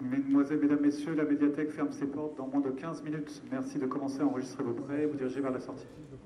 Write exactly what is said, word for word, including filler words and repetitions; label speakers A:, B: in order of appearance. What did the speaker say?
A: Mesdemoiselles, Mesdames, Messieurs, la médiathèque ferme ses portes dans moins de quinze minutes. Merci de commencer à enregistrer vos prêts et vous diriger vers la sortie.